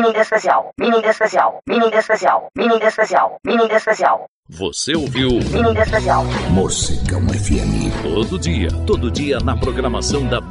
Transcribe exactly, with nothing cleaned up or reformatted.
mini especial, mini especial, mini especial, mini especial, mini especial. Você ouviu Mini especial. Morcegão F M. todo dia, todo dia na programação da